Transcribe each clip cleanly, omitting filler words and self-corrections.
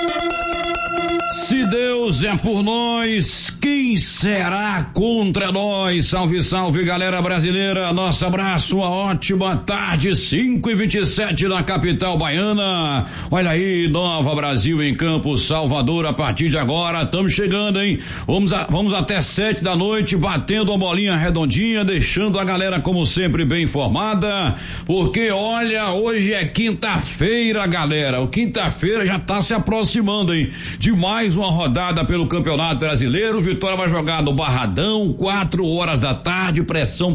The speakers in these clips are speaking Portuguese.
Se Deus é por nós, quem será contra nós? Salve, salve, galera brasileira. Nosso abraço, uma ótima tarde, 5h27 na capital baiana. Olha aí, Nova Brasil em Campo, Salvador. A partir de agora, estamos chegando, hein? Vamos até 7 da noite, batendo uma bolinha redondinha, deixando a galera, como sempre, bem informada. Porque, olha, hoje é quinta-feira, galera. O quinta-feira já tá se aproximando, hein? De mais uma rodada pelo Campeonato Brasileiro. O Vitória vai jogar no Barradão, 4 horas da tarde, pressão.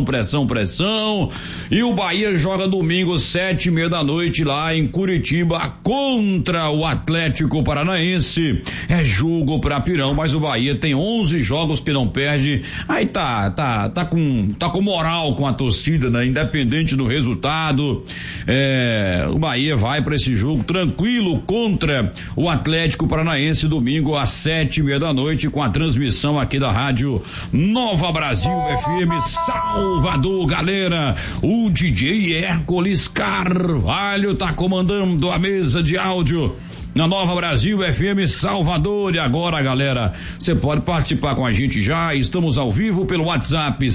E o Bahia joga domingo, 7h30 da noite, lá em Curitiba, contra o Atlético Paranaense. É jogo pra pirão, mas o Bahia tem 11 jogos que não perde. Aí tá com moral com a torcida, né? Independente do resultado. O Bahia vai pra esse jogo tranquilo contra o Atlético Paranaense, domingo às 7h30 da noite, com a transmissão aqui da rádio Nova Brasil FM Salvador, galera. O DJ Hércules Carvalho tá comandando a mesa de áudio na Nova Brasil FM Salvador. E agora, galera, você pode participar com a gente já. Estamos ao vivo pelo WhatsApp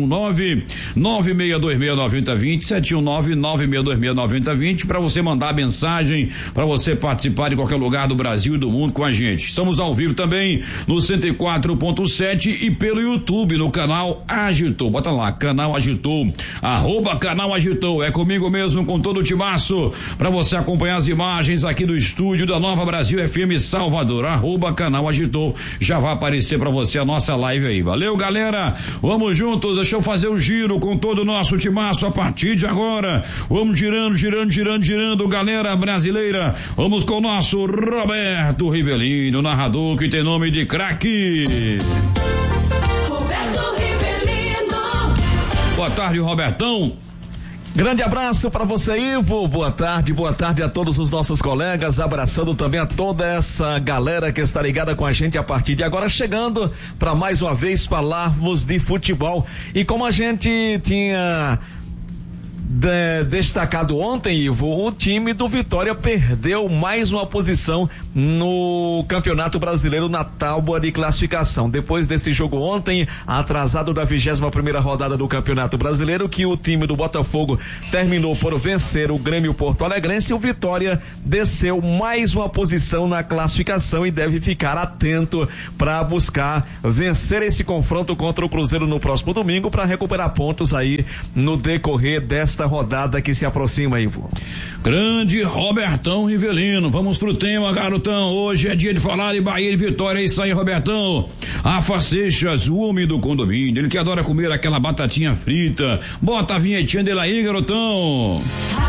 719-9626-9020, 719-9626-9020, para você mandar mensagem, para você participar de qualquer lugar do Brasil e do mundo com a gente. Estamos ao vivo também no 104.7 e pelo YouTube, no canal Agitou. Bota lá, canal Agitou, @canal Agitou. É comigo mesmo, com todo o timaço, para você acompanhar as imagens aqui do estúdio da Nova Brasil FM Salvador, @canal Agitou. Já vai aparecer pra você a nossa live aí. Valeu, galera. Vamos juntos. Deixa eu fazer o giro com todo o nosso timaço a partir de agora. Vamos girando, galera brasileira. Vamos com o nosso Roberto Rivelino, narrador que tem nome de craque. Roberto Rivelino. Boa tarde, Robertão. Grande abraço para você, Ivo. Boa tarde a todos os nossos colegas, abraçando também a toda essa galera que está ligada com a gente a partir de agora, chegando para mais uma vez falarmos de futebol. E como a gente tinha destacado ontem, Ivo, o time do Vitória perdeu mais uma posição no Campeonato Brasileiro na tábua de classificação. Depois desse jogo ontem, atrasado da 21ª rodada do Campeonato Brasileiro, que o time do Botafogo terminou por vencer o Grêmio Porto Alegrense, o Vitória desceu mais uma posição na classificação e deve ficar atento para buscar vencer esse confronto contra o Cruzeiro no próximo domingo, para recuperar pontos aí no decorrer desta rodada que se aproxima, Ivo. Grande Robertão Rivelino. Vamos pro tema, garotão. Hoje é dia de falar de Bahia e Vitória. É isso aí, Robertão. Afa Seixas, o homem do condomínio. Ele que adora comer aquela batatinha frita. Bota a vinhetinha dele aí, garotão.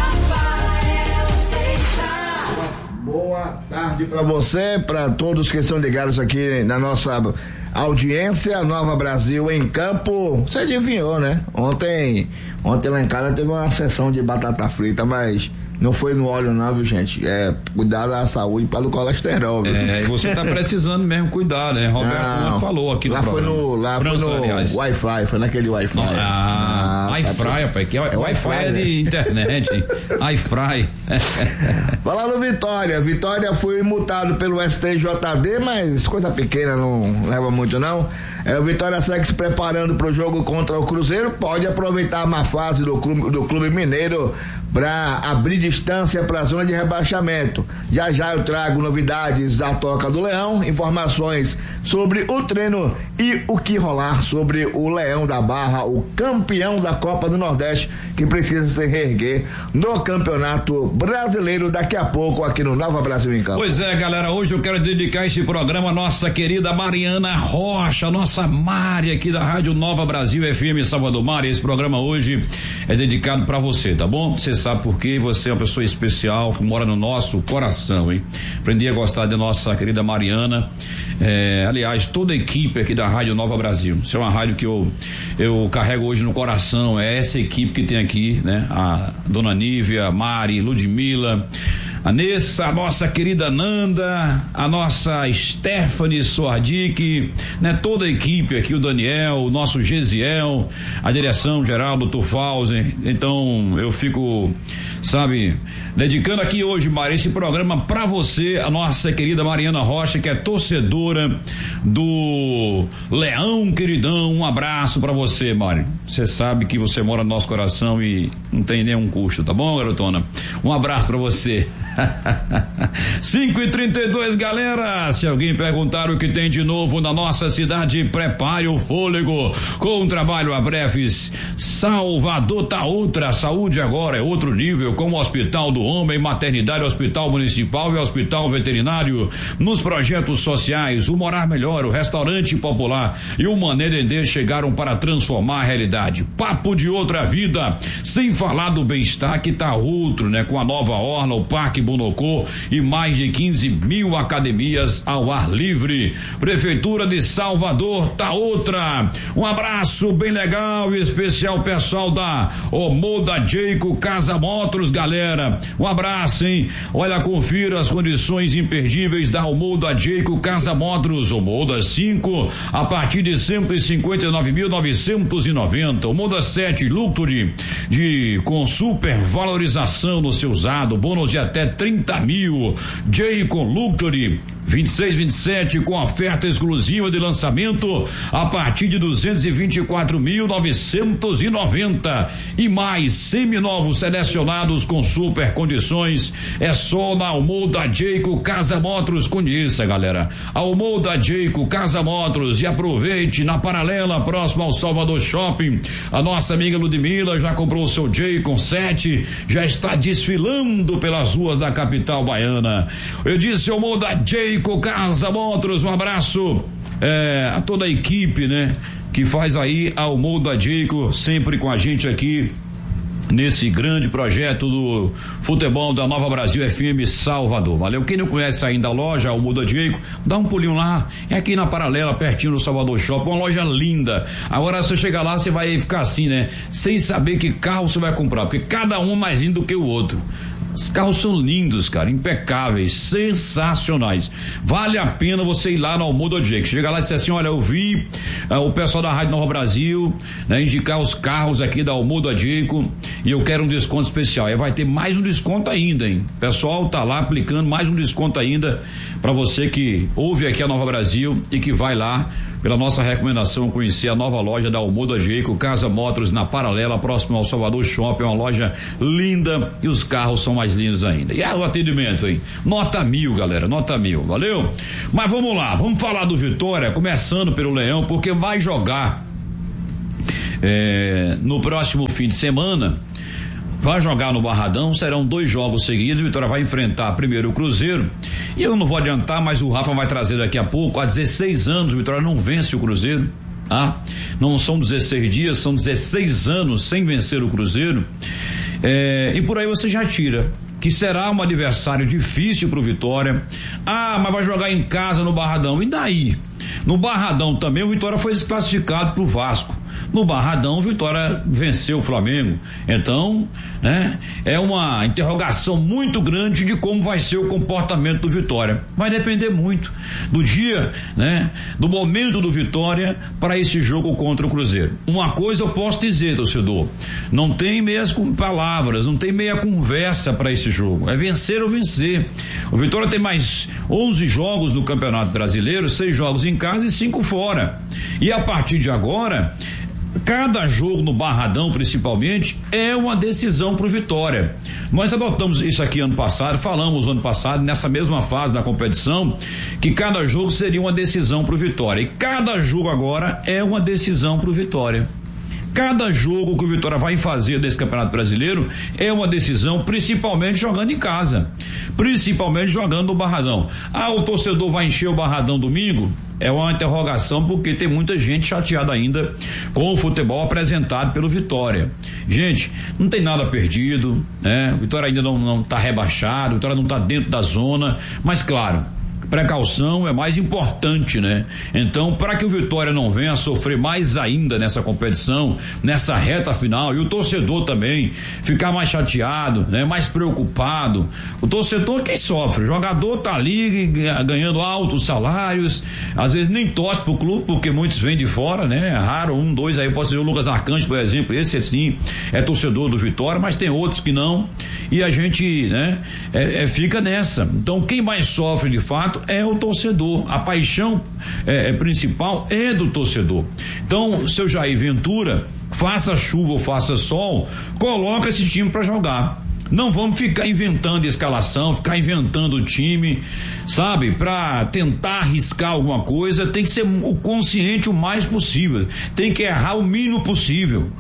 Boa tarde pra você, pra todos que estão ligados aqui na nossa audiência. Nova Brasil em Campo. Você adivinhou, né? Ontem lá em casa teve uma sessão de batata frita, mas não foi no óleo não, viu, gente? Cuidar da saúde pelo colesterol, viu? Você tá precisando mesmo cuidar, né? Roberto falou aqui no programa. Lá foi no Wi-Fi, foi naquele Wi-Fi. Wi-Fi, rapaz, que Wi-Fi é de internet. Wi-Fi. Falando Vitória foi multado pelo STJD, mas coisa pequena, não leva muito não. O Vitória segue se preparando pro jogo contra o Cruzeiro, pode aproveitar a má fase do Clube Mineiro para abrir distância para a zona de rebaixamento. Já eu trago novidades da Toca do Leão, informações sobre o treino e o que rolar sobre o Leão da Barra, o campeão da Copa do Nordeste, que precisa se reerguer no Campeonato Brasileiro daqui a pouco aqui no Nova Brasil em Campo. Pois é, galera, hoje eu quero dedicar esse programa à nossa querida Mariana Rocha, nossa Mari aqui da Rádio Nova Brasil FM Salvador. Mari, esse programa hoje é dedicado para você, tá bom? Você sabe por quê? Você é uma pessoa especial que mora no nosso coração, hein? Aprendi a gostar de nossa querida Mariana, aliás, toda a equipe aqui da Rádio Nova Brasil. Isso é uma rádio que eu carrego hoje no coração, é essa equipe que tem aqui, né? A dona Nívia, Mari, Ludmila, a Nessa, a nossa querida Nanda, a nossa Stephanie Soardic, né? Toda a equipe aqui, o Daniel, o nosso Gesiel, a direção geral do Tufauser. Então eu fico, sabe, dedicando aqui hoje, Mari, esse programa pra você, a nossa querida Mariana Rocha, que é torcedora do Leão Queridão. Um abraço pra você, Mari. Você sabe que você mora no nosso coração e não tem nenhum custo, tá bom, garotona? Um abraço pra você. 5h32, galera. Se alguém perguntar o que tem de novo na nossa cidade, prepare o fôlego com o trabalho a breves. Salvador tá outra, saúde agora é outro nível, com o Hospital do Homem, Maternidade, Hospital Municipal e Hospital Veterinário. Nos projetos sociais, o Morar Melhor, o Restaurante Popular e o Mané Dendê chegaram para transformar a realidade. Papo de outra vida, sem falar do bem-estar que tá outro, né? Com a nova orla, o Parque Bonocô e mais de 15.000 academias ao ar livre. Prefeitura de Salvador tá outra. Um abraço bem legal e especial pessoal da Omoda Jayco Casa Motors, galera. Um abraço, hein? Olha, confira as condições imperdíveis da Omoda Jayco Casa Motors. Omoda 5 a partir de 159.990. Omoda 7 Luxury com super valorização no seu usado, bônus de até 30 mil. Jayco Luxury 26, 27 com oferta exclusiva de lançamento a partir de 224.990 e mais seminovos selecionados com super condições. É só na Omoda Jayco Casa Motors. Conheça, galera, a Omoda Jayco Casa Motors e aproveite na Paralela, próximo ao Salvador Shopping. A nossa amiga Ludmila já comprou o seu Jayco 7, já está desfilando pelas ruas da capital baiana. Eu disse Omoda Jayco Casa Motors. Um abraço a toda a equipe, né, que faz aí a Omoda Jayco, sempre com a gente aqui nesse grande projeto do futebol da Nova Brasil FM Salvador. Valeu. Quem não conhece ainda a loja, a Omoda Jayco, dá um pulinho lá, é aqui na Paralela, pertinho do Salvador Shopping, uma loja linda. Agora, se você chegar lá, você vai ficar assim, né, sem saber que carro você vai comprar, porque cada um é mais lindo do que o outro. Os carros são lindos, cara, impecáveis, sensacionais. Vale a pena você ir lá na Omoda Jayco. Chega lá e diz assim: olha, eu vi o pessoal da Rádio Nova Brasil, né, indicar os carros aqui da Omoda Jayco e eu quero um desconto especial. Aí vai ter mais um desconto ainda, hein? O pessoal tá lá aplicando mais um desconto ainda para você que ouve aqui a Nova Brasil e que vai lá pela nossa recomendação conhecer a nova loja da Omoda Jayco Casa Motors na Paralela, próximo ao Salvador Shopping. Uma loja linda e os carros são mais lindos ainda. E o atendimento, hein? Nota 1000, galera, nota 1000, valeu? Mas vamos lá, vamos falar do Vitória, começando pelo Leão, porque vai jogar no próximo fim de semana. Vai jogar no Barradão, serão 2 jogos seguidos. Vitória vai enfrentar primeiro o Cruzeiro. E eu não vou adiantar, mas o Rafa vai trazer daqui a pouco. Há 16 anos o Vitória não vence o Cruzeiro. Não são 16 dias, são 16 anos sem vencer o Cruzeiro. E por aí você já tira que será um adversário difícil pro Vitória. Mas vai jogar em casa no Barradão. E daí? No Barradão também o Vitória foi desclassificado pro Vasco. No Barradão, o Vitória venceu o Flamengo. Então, né, é uma interrogação muito grande de como vai ser o comportamento do Vitória. Vai depender muito do dia, né, do momento do Vitória para esse jogo contra o Cruzeiro. Uma coisa eu posso dizer, torcedor: não tem meias palavras, não tem meia conversa para esse jogo. É vencer ou vencer. O Vitória tem mais 11 jogos no Campeonato Brasileiro, 6 jogos em casa e 5 fora. E a partir de agora, cada jogo no Barradão, principalmente, é uma decisão pro Vitória. Nós adotamos isso aqui ano passado, falamos ano passado, nessa mesma fase da competição, que cada jogo seria uma decisão pro Vitória. E cada jogo agora é uma decisão pro Vitória. Cada jogo que o Vitória vai fazer desse Campeonato Brasileiro é uma decisão, principalmente jogando em casa, principalmente jogando no Barradão. O torcedor vai encher o Barradão domingo? É uma interrogação, porque tem muita gente chateada ainda com o futebol apresentado pelo Vitória. Gente, não tem nada perdido, né? O Vitória ainda não tá rebaixado, o Vitória não tá dentro da zona, mas claro, precaução é mais importante, né? Então, para que o Vitória não venha a sofrer mais ainda nessa competição, nessa reta final, e o torcedor também ficar mais chateado, né? Mais preocupado. O torcedor quem sofre, o jogador tá ali ganhando altos salários, às vezes nem torce pro clube, porque muitos vêm de fora, né? É raro, 1, 2 aí, pode ser o Lucas Arcanjo, por exemplo, esse assim é torcedor do Vitória, mas tem outros que não, e a gente, né? Fica nessa. Então, quem mais sofre de fato é o torcedor. A paixão principal é do torcedor. Então, seu Jair Ventura, faça chuva ou faça sol, coloca esse time para jogar. Não vamos ficar inventando escalação, ficar inventando o time, sabe? Para tentar arriscar alguma coisa, tem que ser o consciente o mais possível. Tem que errar o mínimo possível.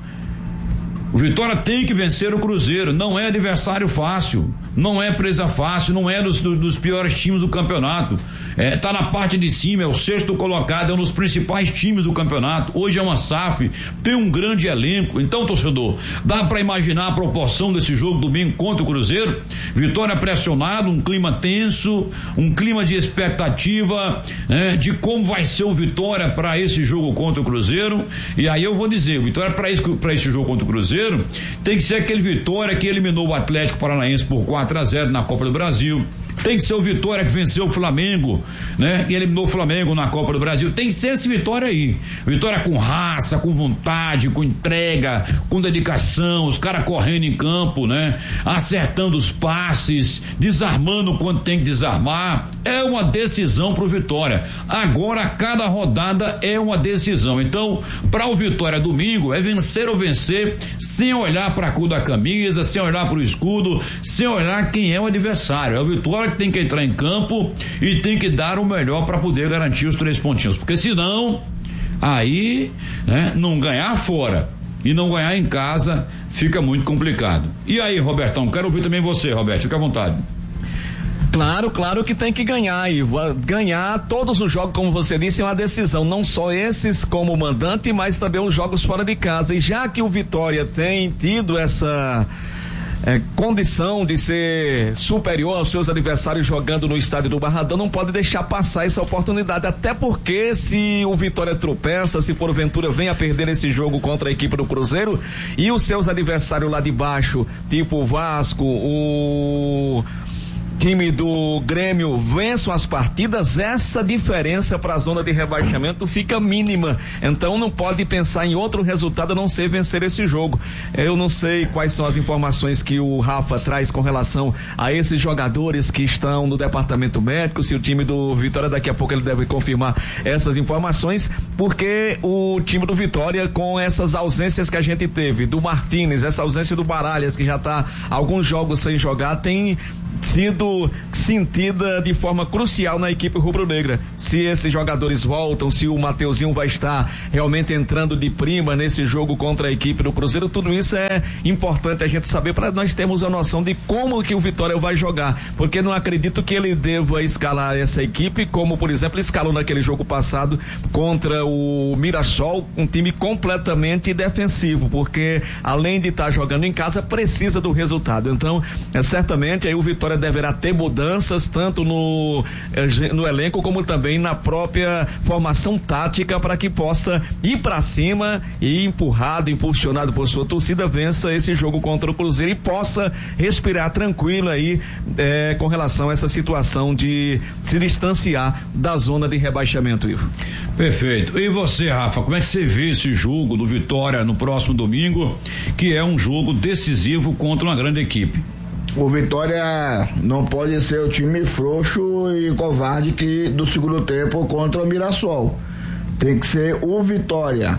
O Vitória tem que vencer o Cruzeiro, não é adversário fácil, não é presa fácil, não é dos piores times do campeonato, tá na parte de cima, é o 6º colocado, é um dos principais times do campeonato, hoje é uma SAF, tem um grande elenco. Então, torcedor, dá para imaginar a proporção desse jogo domingo contra o Cruzeiro? Vitória pressionado, um clima tenso, um clima de expectativa, né, de como vai ser o Vitória para esse jogo contra o Cruzeiro. E aí eu vou dizer, o Vitória para esse jogo contra o Cruzeiro tem que ser aquele Vitória que eliminou o Atlético Paranaense por 4-0 na Copa do Brasil. Tem que ser o Vitória que venceu o Flamengo, né? E eliminou o Flamengo na Copa do Brasil. Tem que ser esse Vitória aí. Vitória com raça, com vontade, com entrega, com dedicação, os caras correndo em campo, né? Acertando os passes, desarmando quando tem que desarmar. É uma decisão pro Vitória. Agora, cada rodada é uma decisão. Então, para o Vitória domingo, é vencer ou vencer, sem olhar para a cor da camisa, sem olhar para o escudo, sem olhar quem é o adversário. É o Vitória que tem que entrar em campo e tem que dar o melhor para poder garantir os 3 pontinhos, porque senão aí, né, não ganhar fora e não ganhar em casa fica muito complicado. E aí, Robertão, quero ouvir também você, Roberto, fica à vontade. Claro que tem que ganhar, e ganhar todos os jogos, como você disse, é uma decisão, não só esses como mandante, mas também os jogos fora de casa. E já que o Vitória tem tido essa condição de ser superior aos seus adversários jogando no estádio do Barradão, não pode deixar passar essa oportunidade, até porque se o Vitória tropeça, se porventura vem a perder esse jogo contra a equipe do Cruzeiro e os seus adversários lá de baixo, tipo o Vasco, o time do Grêmio, vençam as partidas, essa diferença para a zona de rebaixamento fica mínima. Então não pode pensar em outro resultado a não ser vencer esse jogo. Eu não sei quais são as informações que o Rafa traz com relação a esses jogadores que estão no departamento médico, se o time do Vitória, daqui a pouco ele deve confirmar essas informações, porque o time do Vitória, com essas ausências que a gente teve, do Martínez, essa ausência do Baralhas, que já está alguns jogos sem jogar, tem sido sentida de forma crucial na equipe rubro-negra. Se esses jogadores voltam, se o Mateuzinho vai estar realmente entrando de prima nesse jogo contra a equipe do Cruzeiro, tudo isso é importante a gente saber para nós termos a noção de como que o Vitória vai jogar, porque não acredito que ele deva escalar essa equipe como, por exemplo, escalou naquele jogo passado contra o Mirassol, um time completamente defensivo, porque além de estar jogando em casa, precisa do resultado. Então, certamente aí o Vitória deverá ter mudanças tanto no elenco como também na própria formação tática, para que possa ir para cima e impulsionado por sua torcida, vença esse jogo contra o Cruzeiro e possa respirar tranquilo aí com relação a essa situação de se distanciar da zona de rebaixamento, Ivo. Perfeito. E você, Rafa, como é que você vê esse jogo do Vitória no próximo domingo, que é um jogo decisivo contra uma grande equipe? O Vitória não pode ser o time frouxo e covarde do segundo tempo contra o Mirassol. Tem que ser o Vitória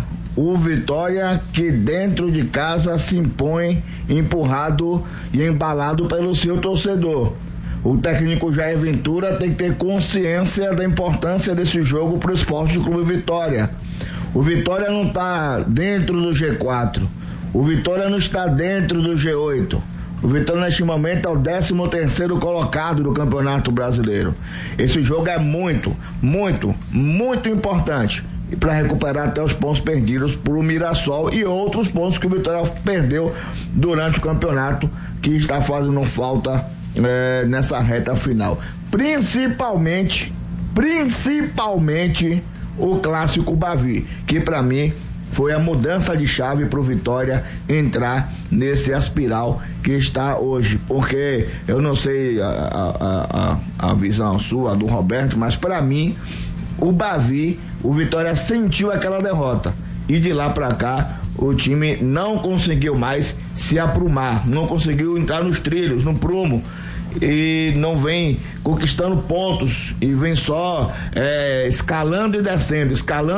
que dentro de casa se impõe, empurrado e embalado pelo seu torcedor. O técnico Jair Ventura tem que ter consciência da importância desse jogo para o Esporte Clube Vitória. O Vitória não está dentro do G4, o Vitória não está dentro do G8. O Vitória neste momento é o 13º colocado do Campeonato Brasileiro. Esse jogo é muito, muito, muito importante para recuperar até os pontos perdidos por o Mirassol e outros pontos que o Vitória perdeu durante o campeonato, que está fazendo falta nessa reta final. Principalmente principalmente o clássico Bavi, que para mim foi a mudança de chave pro Vitória entrar nesse aspiral que está hoje, porque eu não sei a visão sua, do Roberto, mas para mim o Bavi, o Vitória sentiu aquela derrota e de lá para cá o time não conseguiu mais se aprumar, não conseguiu entrar nos trilhos, no prumo, e não vem conquistando pontos e vem só escalando e descendo.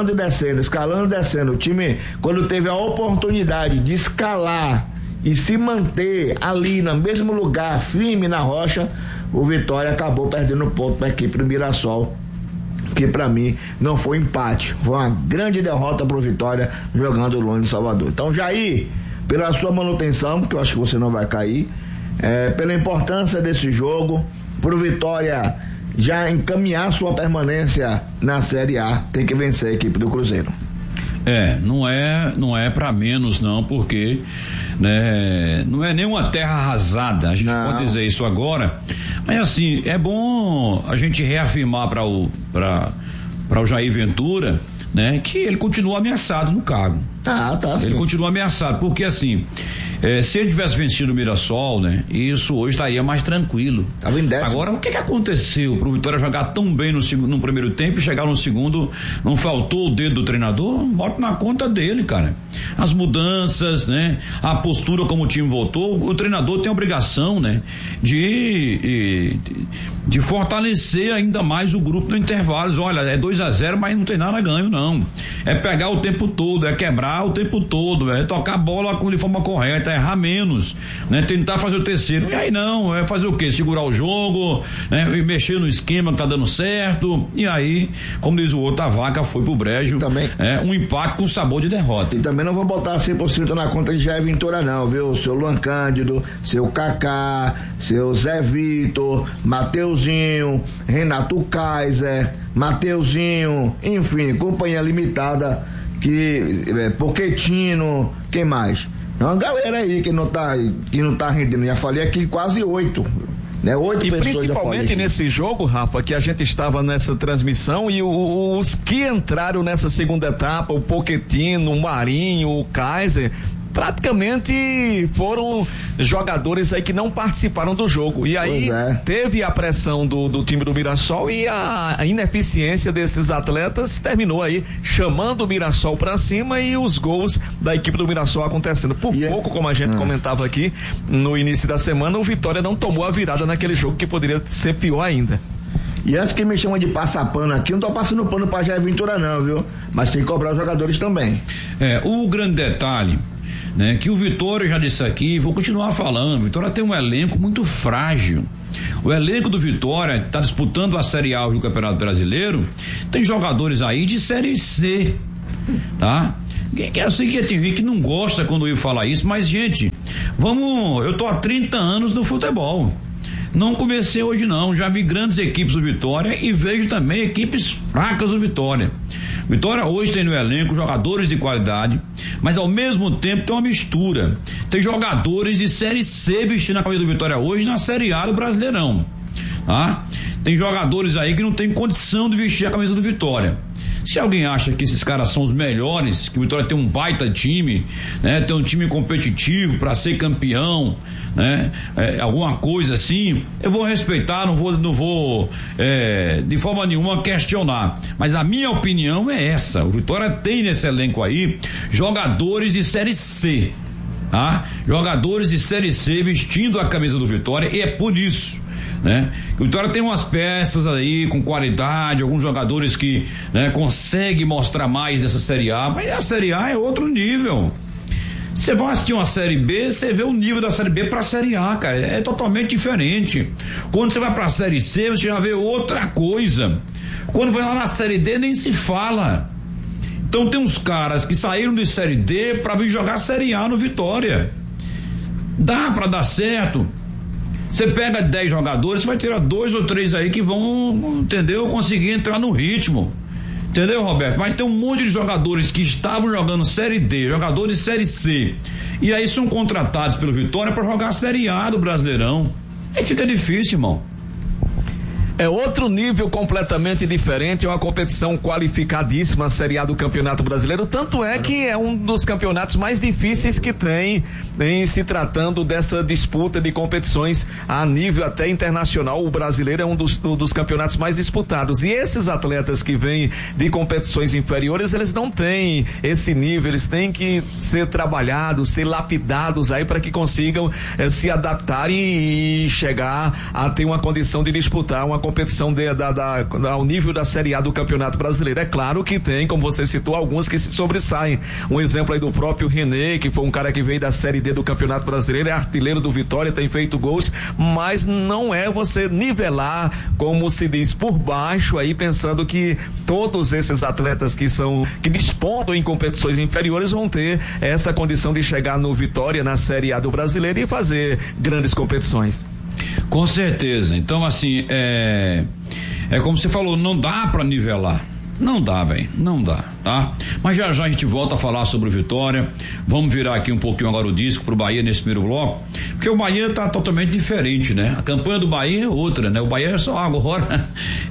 O time, quando teve a oportunidade de escalar e se manter ali no mesmo lugar, firme na rocha, o Vitória acabou perdendo ponto para a equipe do Mirassol, que para mim não foi empate, foi uma grande derrota pro Vitória jogando longe de Salvador. Então, Jair, pela sua manutenção, que eu acho que você não vai cair, pela importância desse jogo, pro Vitória já encaminhar sua permanência na Série A, tem que vencer a equipe do Cruzeiro. Não é para menos não, porque né, não é nenhuma terra arrasada, a gente pode dizer isso agora, mas assim, é bom a gente reafirmar para o Jair Ventura, né, que ele continua ameaçado no cargo. Tá. Ele continua ameaçado, porque assim, se ele tivesse vencido o Mirassol, né, isso hoje estaria mais tranquilo. Tava em 10º. Agora, o que aconteceu pro Vitória jogar tão bem no primeiro tempo e chegar no segundo, não faltou o dedo do treinador? Bota na conta dele, cara. As mudanças, né, a postura como o time voltou, o treinador tem a obrigação, né, de fortalecer ainda mais o grupo no intervalo. Olha, é 2-0, mas não tem nada ganho, não. É pegar o tempo todo, é quebrar o tempo todo, é tocar a bola de forma correta, errar menos, né? Tentar fazer o terceiro. E aí não, é fazer o quê? Segurar o jogo, né? E mexer no esquema que tá dando certo. E aí, como diz o outro, a vaca foi pro brejo. Também. Um empate com sabor de derrota. E também não vou botar 100% na conta de Jair Ventura, não, viu? Seu Luan Cândido, seu Kaká, seu Zé Vitor, Mateuzinho, Renato Kaiser, Mateuzinho, enfim, companhia limitada, Pochettino, quem mais? É uma galera aí que não tá rendendo. Já falei aqui quase 8. Né? 8 e pessoas. Principalmente nesse jogo, Rafa, que a gente estava nessa transmissão e os que entraram nessa segunda etapa, o Pochettino, o Marinho, o Kaiser, praticamente foram jogadores aí que não participaram do jogo. E aí teve a pressão do time do Mirassol e a ineficiência desses atletas terminou aí chamando o Mirassol pra cima e os gols da equipe do Mirassol acontecendo. Por pouco, como a gente comentava aqui no início da semana, o Vitória não tomou a virada naquele jogo, que poderia ser pior ainda. E antes que me chamam de passar pano aqui, não tô passando pano pra Jair Ventura não, viu? Mas tem que cobrar os jogadores também. O grande detalhe, né, que o Vitória, já disse aqui, vou continuar falando, o Vitória tem um elenco muito frágil. O elenco do Vitória, que está disputando a Série A do Campeonato Brasileiro, tem jogadores aí de Série C, tá? Eu sei que tem gente que não gosta quando eu falo isso, mas gente, eu tô há 30 anos no futebol. Não comecei hoje não, já vi grandes equipes do Vitória e vejo também equipes fracas do Vitória. Vitória hoje tem no elenco jogadores de qualidade, mas ao mesmo tempo tem uma mistura. Tem jogadores de Série C vestindo a camisa do Vitória hoje na Série A do Brasileirão, tá? Tem jogadores aí que não tem condição de vestir a camisa do Vitória. Se alguém acha que esses caras são os melhores, que o Vitória tem um baita time, né? Tem um time competitivo para ser campeão, né? Alguma coisa assim, eu vou respeitar, não vou de forma nenhuma questionar, mas a minha opinião é essa: o Vitória tem nesse elenco aí jogadores de Série C, tá? Jogadores de Série C vestindo a camisa do Vitória, e é por isso, né? O Vitória tem umas peças aí com qualidade, alguns jogadores que, né, conseguem mostrar mais dessa Série A, mas a Série A é outro nível. Você vai assistir uma Série B, você vê o nível da Série B pra Série A, cara, é totalmente diferente. Quando você vai pra Série C, você já vê outra coisa. Quando vai lá na Série D, nem se fala. Então tem uns caras que saíram de Série D pra vir jogar Série A no Vitória. Dá pra dar certo. Você pega 10 jogadores, você vai tirar 2 ou 3 aí que vão, entendeu? Conseguir entrar no ritmo. Entendeu, Roberto? Mas tem um monte de jogadores que estavam jogando Série D, jogadores de Série C, e aí são contratados pelo Vitória para jogar a Série A do Brasileirão. Aí fica difícil, irmão. É outro nível completamente diferente, é uma competição qualificadíssima, a Série A do Campeonato Brasileiro, tanto é que é um dos campeonatos mais difíceis que tem em se tratando dessa disputa de competições a nível até internacional. O brasileiro é um dos campeonatos mais disputados, e esses atletas que vêm de competições inferiores, eles não têm esse nível, eles têm que ser trabalhados, ser lapidados aí para que consigam se adaptar e chegar a ter uma condição de disputar uma competição ao nível da Série A do Campeonato Brasileiro. É claro que tem, como você citou, alguns que se sobressaem. Um exemplo aí do próprio René, que foi um cara que veio da Série D do Campeonato Brasileiro, é artilheiro do Vitória, tem feito gols, mas não é você nivelar, como se diz, por baixo aí, pensando que todos esses atletas que despontam em competições inferiores vão ter essa condição de chegar no Vitória, na Série A do Brasileiro e fazer grandes competições. Com certeza. Então, assim, é como você falou, não dá pra nivelar. Não dá, velho, não dá, tá? Mas já a gente volta a falar sobre o Vitória. Vamos virar aqui um pouquinho agora o disco pro Bahia nesse primeiro bloco, porque o Bahia tá totalmente diferente, né? A campanha do Bahia é outra, né? O Bahia é só agora,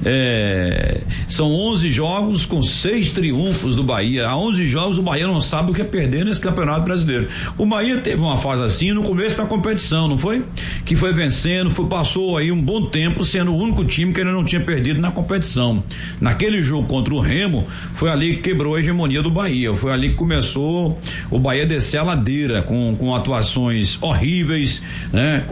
são 11 jogos com 6 triunfos do Bahia. Há 11 jogos o Bahia não sabe o que é perder nesse Campeonato Brasileiro. O Bahia teve uma fase assim no começo da competição, não foi? Que foi vencendo, passou aí um bom tempo sendo o único time que ainda não tinha perdido na competição. Naquele jogo contra o Remo, foi ali que quebrou a hegemonia do Bahia, foi ali que começou o Bahia descer a ladeira com atuações horríveis, né?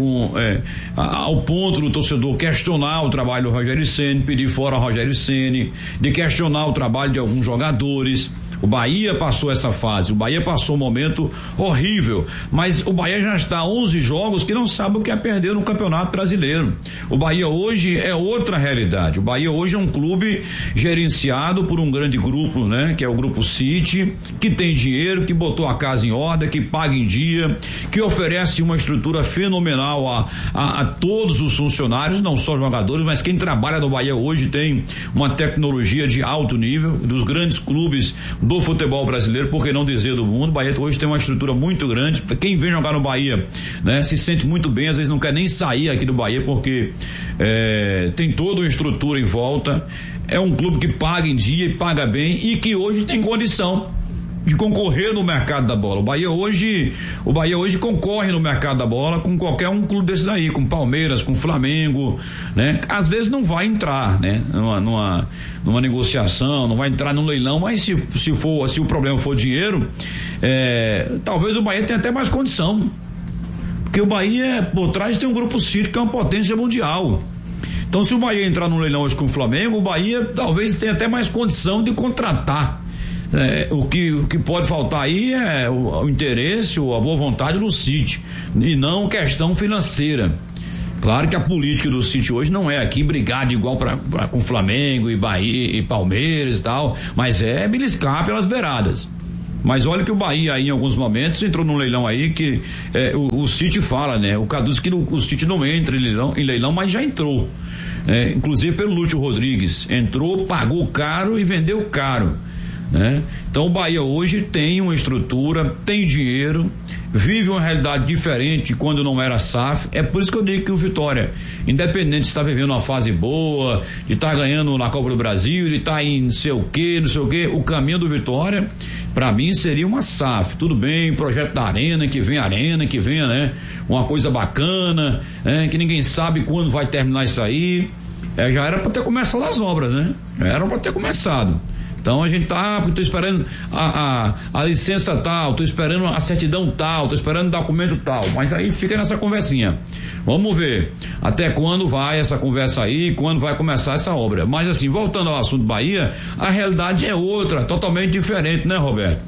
Ao ponto do torcedor questionar o trabalho do Rogério Ceni, pedir fora o Rogério Ceni, de questionar o trabalho de alguns jogadores. O Bahia passou essa fase, o Bahia passou um momento horrível, mas o Bahia já está 11 jogos que não sabe o que é perder no Campeonato Brasileiro. O Bahia hoje é outra realidade. O Bahia hoje é um clube gerenciado por um grande grupo, né? Que é o Grupo City, que tem dinheiro, que botou a casa em ordem, que paga em dia, que oferece uma estrutura fenomenal a todos os funcionários, não só jogadores, mas quem trabalha no Bahia hoje tem uma tecnologia de alto nível, dos grandes clubes do futebol brasileiro, por que não dizer do mundo. O Bahia hoje tem uma estrutura muito grande. Quem vem jogar no Bahia, né, se sente muito bem, às vezes não quer nem sair aqui do Bahia porque tem toda uma estrutura em volta. É um clube que paga em dia e paga bem e que hoje tem condição de concorrer no mercado da bola. O Bahia hoje concorre no mercado da bola com qualquer um clube desses aí, com Palmeiras, com Flamengo, né? Às vezes não vai entrar, né? Numa negociação, não vai entrar num leilão, mas se o problema for dinheiro, talvez o Bahia tenha até mais condição, porque o Bahia por trás tem um Grupo City que é uma potência mundial. Então, se o Bahia entrar num leilão hoje com o Flamengo, o Bahia talvez tenha até mais condição de contratar. O que pode faltar aí é o interesse ou a boa vontade do City e não questão financeira. Claro que a política do City hoje não é aqui brigar de igual com Flamengo e Bahia e Palmeiras e tal, mas é beliscar pelas beiradas. Mas olha que o Bahia aí em alguns momentos entrou num leilão aí que o City fala, né? O Cadu diz que o City não entra em leilão, mas já entrou, inclusive pelo Lúcio Rodrigues, entrou, pagou caro e vendeu caro, né? Então o Bahia hoje tem uma estrutura, tem dinheiro, vive uma realidade diferente quando não era SAF. É por isso que eu digo que o Vitória, independente de estar vivendo uma fase boa, de estar ganhando na Copa do Brasil, de estar em não sei o que, o caminho do Vitória pra mim seria uma SAF. Tudo bem, projeto da Arena, que venha, né? Uma coisa bacana, que ninguém sabe quando vai terminar isso aí. Já era pra ter começado as obras, né? Já era pra ter começado. Então a gente tô esperando a licença tal, tô esperando a certidão tal, tô esperando o documento tal, mas aí fica nessa conversinha. Vamos ver até quando vai essa conversa aí, quando vai começar essa obra. Mas assim, voltando ao assunto Bahia, a realidade é outra, totalmente diferente, né, Roberto?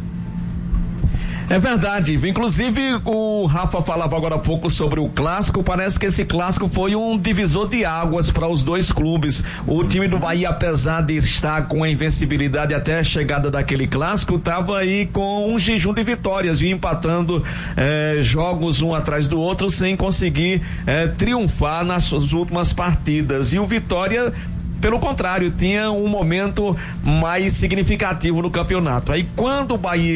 É verdade, inclusive o Rafa falava agora há pouco sobre o clássico, parece que esse clássico foi um divisor de águas para os dois clubes. O time do Bahia, apesar de estar com a invencibilidade até a chegada daquele clássico, estava aí com um jejum de vitórias, vinha empatando jogos um atrás do outro sem conseguir triunfar nas suas últimas partidas. E o Vitória, pelo contrário, tinha um momento mais significativo no campeonato. Aí quando o Bahia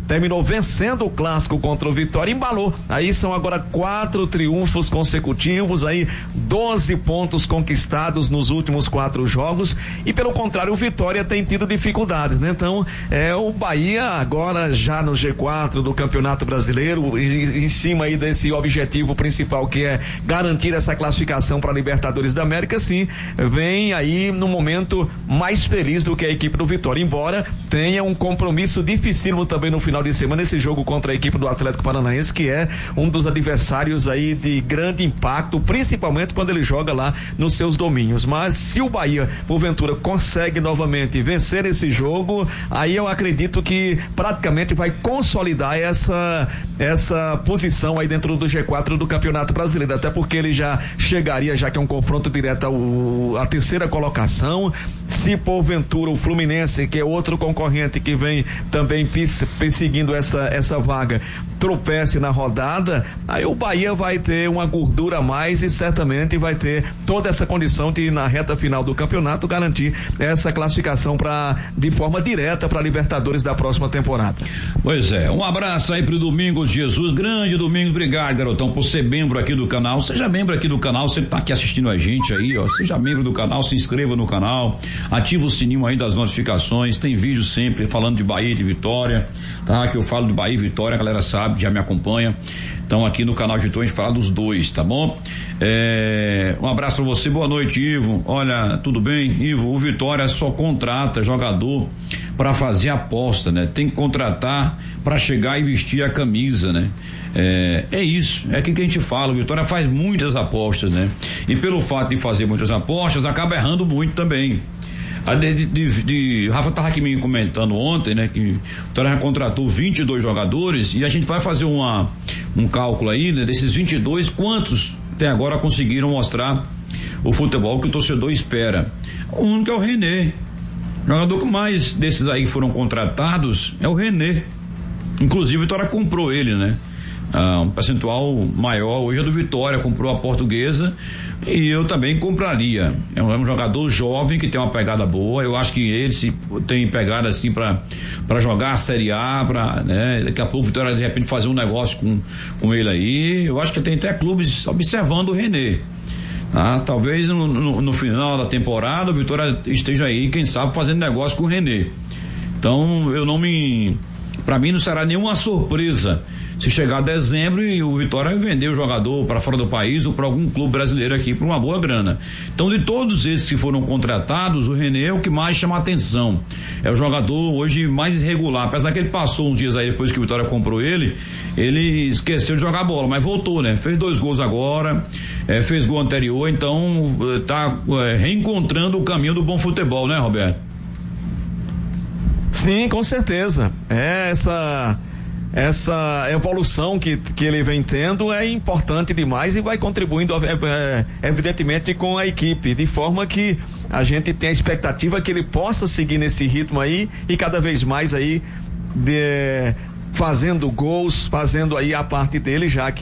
terminou vencendo o clássico contra o Vitória, embalou. Aí são agora 4 triunfos consecutivos, aí 12 pontos conquistados nos últimos 4 jogos, e pelo contrário o Vitória tem tido dificuldades, né? Então o Bahia agora já no G4 do Campeonato Brasileiro, em cima aí desse objetivo principal que é garantir essa classificação para a Libertadores da América, sim, vem aí no momento mais feliz do que a equipe do Vitória, embora tenha um compromisso dificílimo também no final de semana, esse jogo contra a equipe do Atlético Paranaense, que é um dos adversários aí de grande impacto, principalmente quando ele joga lá nos seus domínios. Mas se o Bahia, porventura, consegue novamente vencer esse jogo, aí eu acredito que praticamente vai consolidar essa posição aí dentro do G4 do Campeonato Brasileiro, até porque ele já chegaria, já que é um confronto direto à terceira colocação. Se porventura o Fluminense, que é outro concorrente que vem também perseguindo essa vaga, tropece na rodada, aí o Bahia vai ter uma gordura a mais e certamente vai ter toda essa condição de, na reta final do campeonato, garantir essa classificação de forma direta para a Libertadores da próxima temporada. Pois é, um abraço aí pro Domingos Jesus, grande Domingos, obrigado, garotão, por ser membro aqui do canal. Seja membro aqui do canal, você tá aqui assistindo a gente aí, ó, seja membro do canal, se inscreva no canal, ativa o sininho aí das notificações, tem vídeo sempre falando de Bahia e de Vitória, tá? Que eu falo de Bahia e Vitória, a galera sabe, já me acompanha. Então aqui no canal de Vitória a gente fala dos dois, tá bom? Um abraço pra você, boa noite, Ivo. Olha, tudo bem, Ivo? O Vitória só contrata jogador para fazer aposta, né? Tem que contratar para chegar e vestir a camisa, né? É isso, é aquilo que a gente fala, o Vitória faz muitas apostas, né? E pelo fato de fazer muitas apostas, acaba errando muito também. Rafa tava aqui me comentando ontem, né, que o Vitória contratou 22 jogadores e a gente vai fazer um cálculo aí, né, desses 22, quantos até agora conseguiram mostrar o futebol que o torcedor espera. O único é o René. O jogador que mais desses aí que foram contratados é o René. Inclusive o Vitória comprou ele, né? Um percentual maior hoje é do Vitória, comprou a Portuguesa e eu também compraria. É um jogador jovem que tem uma pegada boa, eu acho que ele se tem pegada assim para jogar a Série A, né? Daqui a pouco o Vitória de repente fazer um negócio com ele aí. Eu acho que tem até clubes observando o René. Tá? Talvez no final da temporada o Vitória esteja aí, quem sabe, fazendo negócio com o René. Então para mim não será nenhuma surpresa se chegar a dezembro e o Vitória vender o jogador para fora do país ou para algum clube brasileiro aqui por uma boa grana. Então, de todos esses que foram contratados, o René é o que mais chama a atenção. É o jogador hoje mais irregular, apesar que ele passou uns dias aí depois que o Vitória comprou ele esqueceu de jogar bola, mas voltou, né? Fez 2 gols agora, fez gol anterior, então tá reencontrando o caminho do bom futebol, né, Roberto? Sim, com certeza. Essa evolução que ele vem tendo é importante demais e vai contribuindo evidentemente com a equipe, de forma que a gente tem a expectativa que ele possa seguir nesse ritmo aí e cada vez mais aí fazendo gols, fazendo aí a parte dele, já que